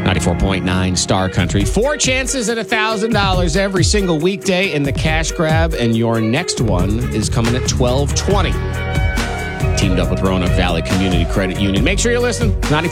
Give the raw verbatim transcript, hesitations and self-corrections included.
ninety-four point nine Star Country. Four chances at one thousand dollars every single weekday in the cash grab, and your next one is coming at twelve twenty. Teamed up with Roanoke Valley Community Credit Union. Make sure you listen.